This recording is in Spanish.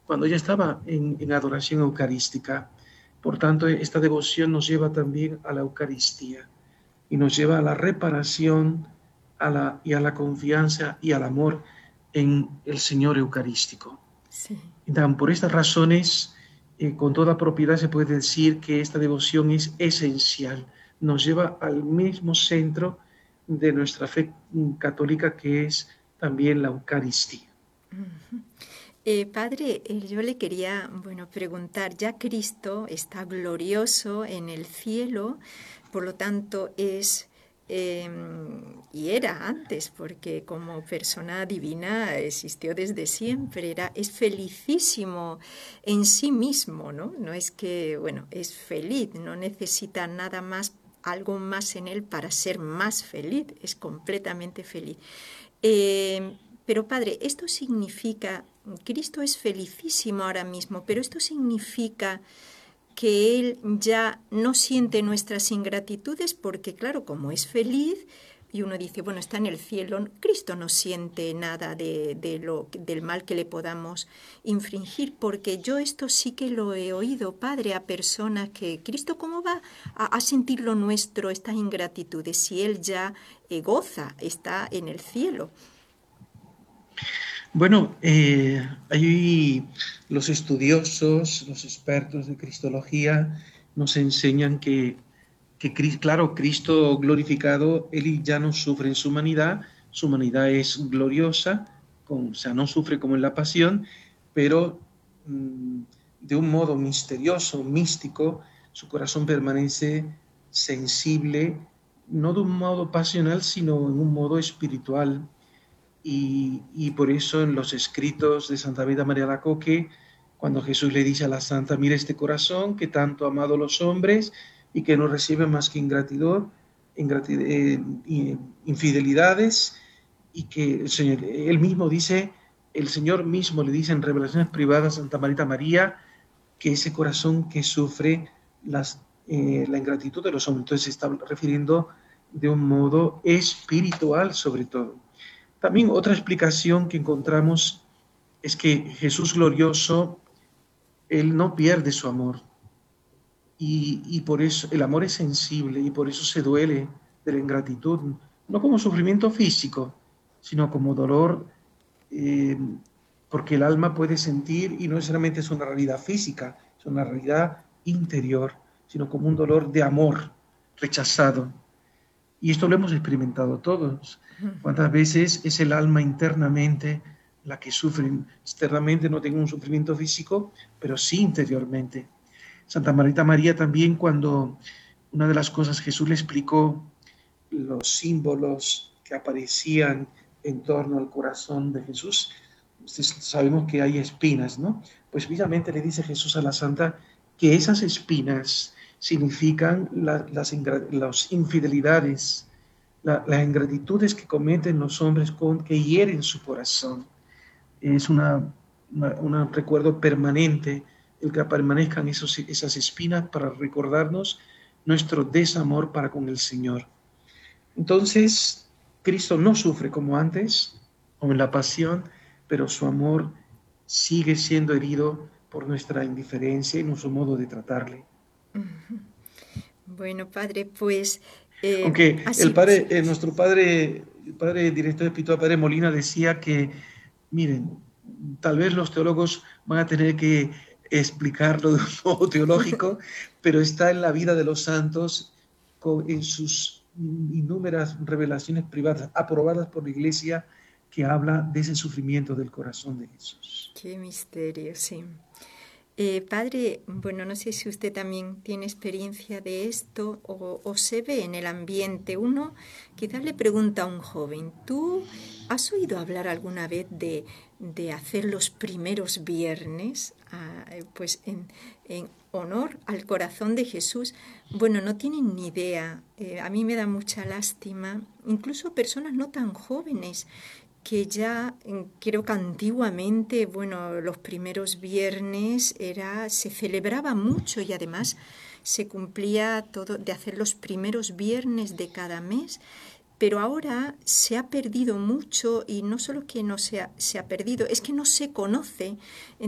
cuando ella estaba en adoración eucarística. Por tanto, esta devoción nos lleva también a la Eucaristía y nos lleva a la reparación y a la confianza y al amor en el Señor Eucarístico. Sí. Entonces, por estas razones, con toda propiedad se puede decir que esta devoción es esencial, nos lleva al mismo centro de nuestra fe católica, que es también la Eucaristía. Ujú. Padre, yo le quería, bueno, preguntar, ya Cristo está glorioso en el cielo, por lo tanto y era antes, porque como persona divina existió desde siempre, es felicísimo en sí mismo, ¿no? No es que, bueno, es feliz, no necesita nada más, algo más en él para ser más feliz, es completamente feliz. Eh, pero Padre, esto significa, Cristo es felicísimo ahora mismo, pero esto significa que Él ya no siente nuestras ingratitudes porque, claro, como es feliz, y uno dice, bueno, está en el cielo, Cristo no siente nada del mal que le podamos infringir, porque yo esto sí que lo he oído, Padre, a personas que, Cristo, ¿cómo va a sentir lo nuestro, estas ingratitudes, si Él ya goza, está en el cielo? Bueno, ahí los estudiosos, los expertos de Cristología nos enseñan que claro, Cristo glorificado, Él ya no sufre en su humanidad es gloriosa, o sea, no sufre como en la pasión, pero de un modo misterioso, místico, su corazón permanece sensible, no de un modo pasional, sino en un modo espiritual. Y por eso en los escritos de Santa Rita María Alacoque, cuando Jesús le dice a la santa, mira este corazón que tanto ha amado a los hombres y que no recibe más que infidelidades, y que el Señor, él mismo dice, el Señor mismo le dice en revelaciones privadas a Santa Marita María, que ese corazón que sufre la ingratitud de los hombres. Entonces se está refiriendo de un modo espiritual sobre todo. También otra explicación que encontramos es que Jesús glorioso, Él no pierde su amor, y por eso el amor es sensible y por eso se duele de la ingratitud, no como sufrimiento físico, sino como dolor, eh, porque el alma puede sentir y no necesariamente es una realidad física, es una realidad interior, sino como un dolor de amor rechazado. Y esto lo hemos experimentado todos. ¿Cuántas veces es el alma internamente la que sufre? Externamente no tengo un sufrimiento físico, pero sí interiormente. Santa Marita María también, cuando una de las cosas Jesús le explicó, los símbolos que aparecían en torno al corazón de Jesús, sabemos que hay espinas, ¿no? Pues precisamente le dice Jesús a la santa que esas espinas significan las infidelidades, las ingratitudes que cometen los hombres que hieren su corazón. Es un recuerdo permanente el que permanezcan esas espinas para recordarnos nuestro desamor para con el Señor. Entonces, Cristo no sufre como antes, como en la pasión, pero su amor sigue siendo herido por nuestra indiferencia y nuestro modo de tratarle. Bueno, Padre, pues Aunque así, sí. nuestro padre, el padre director espiritual, padre Molina, decía que, miren, tal vez los teólogos van a tener que explicarlo de un modo teológico, pero está en la vida de los santos, en sus innúmeras revelaciones privadas aprobadas por la Iglesia, que habla de ese sufrimiento del corazón de Jesús. Qué misterio, sí. Padre, bueno, no sé si usted también tiene experiencia de esto o se ve en el ambiente. Uno quizás le pregunta a un joven, ¿tú has oído hablar alguna vez de hacer los primeros viernes, pues en honor al corazón de Jesús? Bueno, no tienen ni idea. A mí me da mucha lástima, incluso personas no tan jóvenes que ya creo que antiguamente, bueno, los primeros viernes se celebraba mucho y además se cumplía todo de hacer los primeros viernes de cada mes, pero ahora se ha perdido mucho y no solo que no se ha perdido, es que no se conoce.